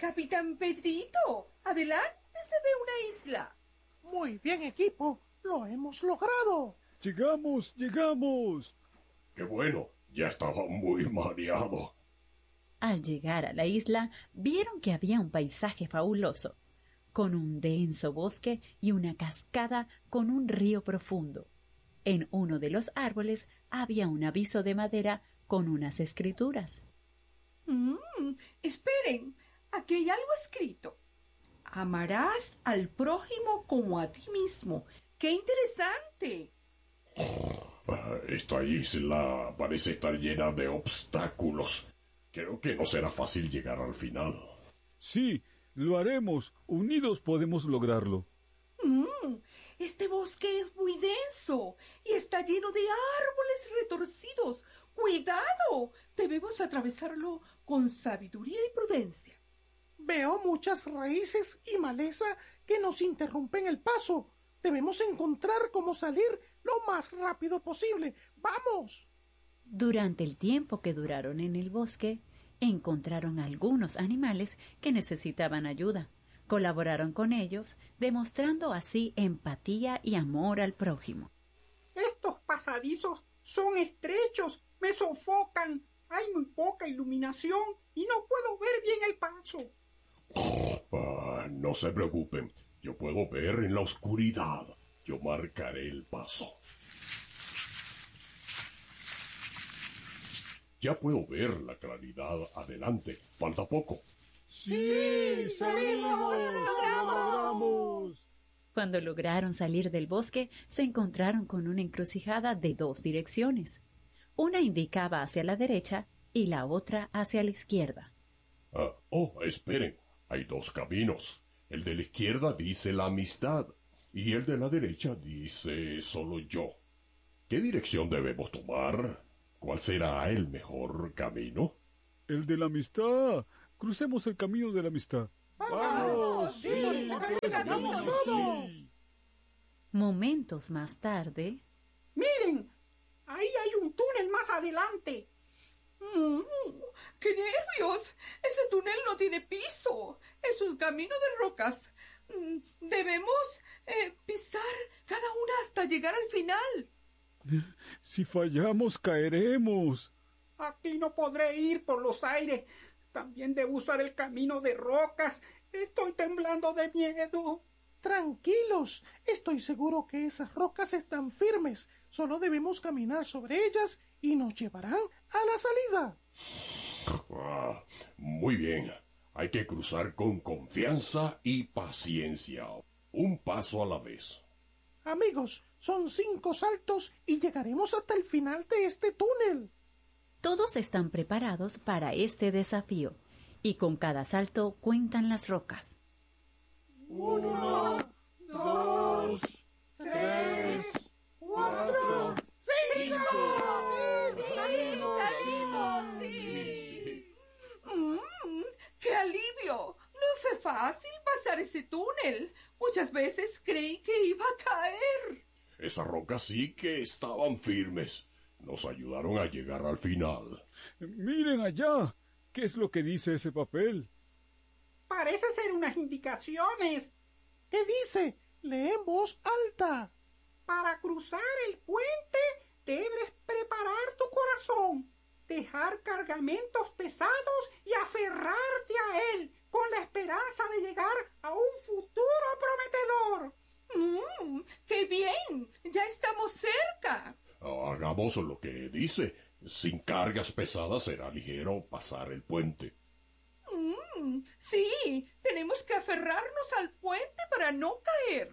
Capitán Pedrito, adelante, se ve una isla. Muy bien, equipo, lo hemos logrado. Llegamos. ¡Qué bueno! Ya estaba muy mareado. Al llegar a la isla, vieron que había un paisaje fabuloso, con un denso bosque y una cascada con un río profundo. En uno de los árboles había un aviso de madera con unas escrituras. Esperen, aquí hay algo escrito. Amarás al prójimo como a ti mismo. ¡Qué interesante! Esta isla parece estar llena de obstáculos. Creo que no será fácil llegar al final. Sí, lo haremos. Unidos podemos lograrlo. Este bosque es muy denso y está lleno de árboles retorcidos. ¡Cuidado! Debemos atravesarlo con sabiduría y prudencia. Veo muchas raíces y maleza que nos interrumpen el paso. Debemos encontrar cómo salir lo más rápido posible. ¡Vamos! Durante el tiempo que duraron en el bosque, encontraron algunos animales que necesitaban ayuda. Colaboraron con ellos, demostrando así empatía y amor al prójimo. Estos pasadizos son estrechos, me sofocan. Hay muy poca iluminación y no puedo ver bien el paso. No se preocupen, yo puedo ver en la oscuridad. Yo marcaré el paso. Ya puedo ver la claridad adelante. Falta poco. ¡Sí! ¡Salimos! ¡Lo logramos! Cuando lograron salir del bosque, se encontraron con una encrucijada de dos direcciones. Una indicaba hacia la derecha y la otra hacia la izquierda. Esperen. Hay dos caminos. El de la izquierda dice la amistad y el de la derecha dice solo yo. ¿Qué dirección debemos tomar? ¿Cuál será el mejor camino? El de la amistad. Crucemos el camino de la amistad. ¡Vamos! ¡Sí! ¡Sí! Momentos más tarde... ¡Miren! Ahí hay un túnel más adelante. ¡Qué nervios! Ese túnel no tiene piso. Es un camino de rocas. Debemos pisar cada una hasta llegar al final. Si fallamos, caeremos. Aquí no podré ir por los aires. También debo usar el camino de rocas. Estoy temblando de miedo. Tranquilos, estoy seguro que esas rocas están firmes. Solo debemos caminar sobre ellas y nos llevarán a la salida. Muy bien. Hay que cruzar con confianza y paciencia. Un paso a la vez. Amigos, son 5 saltos y llegaremos hasta el final de este túnel. Todos están preparados para este desafío y con cada salto cuentan las rocas. 1, 2, 3, 4, 5. ¡Salimos! ¡Sí! ¡Qué alivio! No fue fácil pasar ese túnel. Muchas veces creí que iba a caer. Esas rocas sí que estaban firmes. Nos ayudaron a llegar al final. Miren allá. ¿Qué es lo que dice ese papel? Parece ser unas indicaciones. ¿Qué dice? Lee en voz alta. Para cruzar el puente debes preparar tu corazón, dejar cargamentos pesados y aferrarte a él con la esperanza de llegar a un futuro prometedor. ¡Qué bien! ¡Ya estamos cerca! Hagamos lo que dice. Sin cargas pesadas será ligero pasar el puente. Sí, tenemos que aferrarnos al puente para no caer.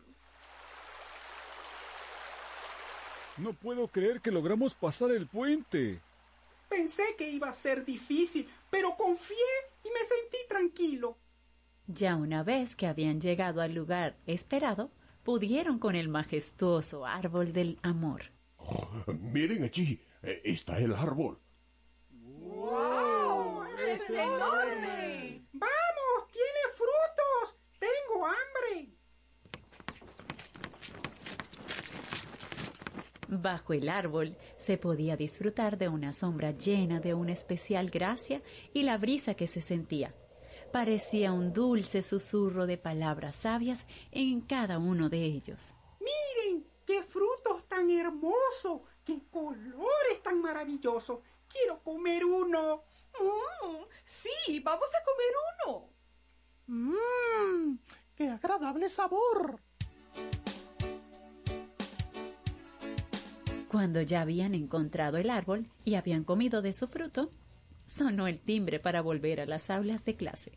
No puedo creer que logramos pasar el puente. Pensé que iba a ser difícil, pero confié y me sentí tranquilo. Ya una vez que habían llegado al lugar esperado, pudieron con el majestuoso árbol del amor. Miren allí, está el árbol. ¡Wow! ¡Es enorme! ¡Vamos! ¡Tiene frutos! ¡Tengo hambre! Bajo el árbol se podía disfrutar de una sombra llena de una especial gracia y la brisa que se sentía. Parecía un dulce susurro de palabras sabias en cada uno de ellos. Miren, qué frutos tan hermosos, qué colores tan maravillosos. Quiero comer uno. Sí, vamos a comer uno. ¡Qué agradable sabor! Cuando ya habían encontrado el árbol y habían comido de su fruto, sonó el timbre para volver a las aulas de clase.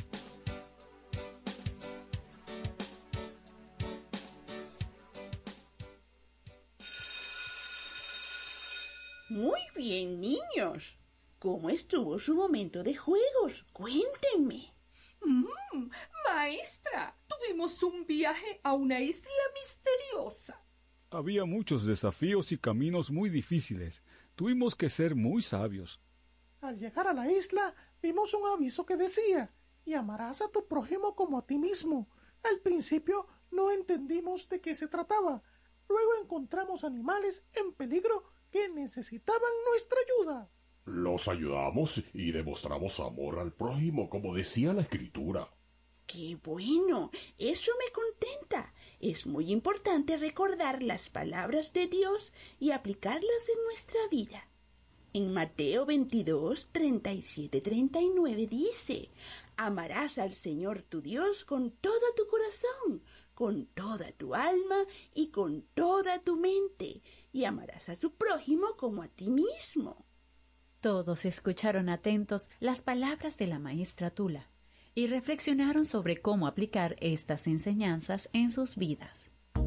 Muy bien, niños. ¿Cómo estuvo su momento de juegos? Cuéntenme. Maestra, tuvimos un viaje a una isla misteriosa. Había muchos desafíos y caminos muy difíciles. Tuvimos que ser muy sabios. Al llegar a la isla, vimos un aviso que decía, y amarás a tu prójimo como a ti mismo. Al principio no entendimos de qué se trataba. Luego encontramos animales en peligro que necesitaban nuestra ayuda. Los ayudamos y demostramos amor al prójimo, como decía la Escritura. ¡Qué bueno! Eso me contenta. Es muy importante recordar las palabras de Dios y aplicarlas en nuestra vida. En Mateo 22, 37, 39 dice: amarás al Señor tu Dios con todo tu corazón, con toda tu alma y con toda tu mente, y amarás a tu prójimo como a ti mismo. Todos escucharon atentos las palabras de la maestra Tula y reflexionaron sobre cómo aplicar estas enseñanzas en sus vidas.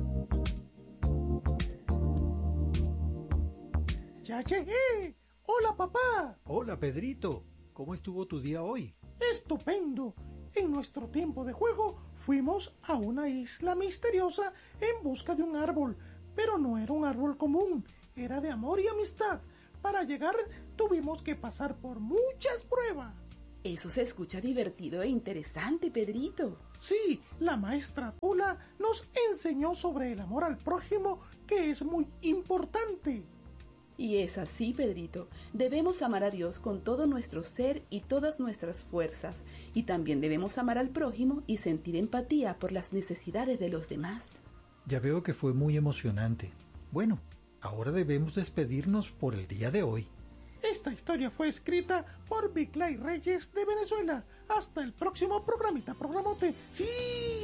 ¡Ya llegué! ¡Hola, papá! Hola, Pedrito. ¿Cómo estuvo tu día hoy? ¡Estupendo! En nuestro tiempo de juego fuimos a una isla misteriosa en busca de un árbol, pero no era un árbol común, era de amor y amistad. Para llegar tuvimos que pasar por muchas pruebas. Eso se escucha divertido e interesante, Pedrito. Sí, la maestra Tula nos enseñó sobre el amor al prójimo, que es muy importante. Y es así, Pedrito. Debemos amar a Dios con todo nuestro ser y todas nuestras fuerzas. Y también debemos amar al prójimo y sentir empatía por las necesidades de los demás. Ya veo que fue muy emocionante. Bueno, ahora debemos despedirnos por el día de hoy. Esta historia fue escrita por Viclay Reyes de Venezuela. Hasta el próximo programita, programote. ¡Sí!